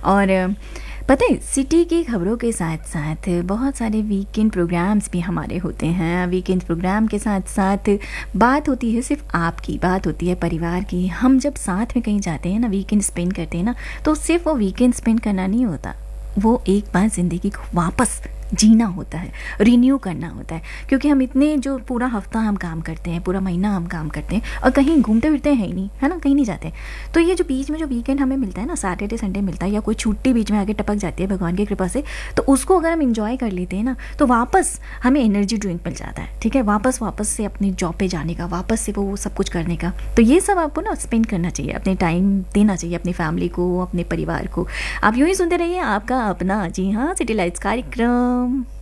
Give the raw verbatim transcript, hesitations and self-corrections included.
और अ, पता है सिटी की खबरों के साथ साथ बहुत सारे वीकेंड प्रोग्राम्स भी हमारे होते हैं। वीकेंड प्रोग्राम के साथ साथ बात होती है सिर्फ आपकी, बात होती है परिवार की। हम जब साथ में कहीं जाते हैं ना, वीकेंड स्पेंड करते हैं ना, तो सिर्फ वो वीकेंड स्पेंड करना नहीं होता, वो एक बार ज़िंदगी को वापस जीना होता है, रिन्यू करना होता है। क्योंकि हम इतने जो पूरा हफ्ता हम काम करते हैं, पूरा महीना हम काम करते हैं और कहीं घूमते फिरते हैं ही नहीं, है ना, कहीं नहीं जाते। तो ये जो बीच में जो वीकेंड हमें मिलता है ना, सैटरडे संडे मिलता है या कोई छुट्टी बीच में आके टपक जाती है भगवान की कृपा से, तो उसको अगर हम इंजॉय कर लेते हैं ना, तो वापस हमें एनर्जी ड्रिंक मिल जाता है। ठीक है, वापस वापस से अपनी जॉब पे जाने का, वापस से वो सब कुछ करने का। तो ये सब आपको ना स्पेंड करना चाहिए, अपने टाइम देना चाहिए अपनी फैमिली को, अपने परिवार को। आप यूँ ही सुनते रहिए आपका अपना, जी हाँ, सिटी लाइट्स कार्यक्रम।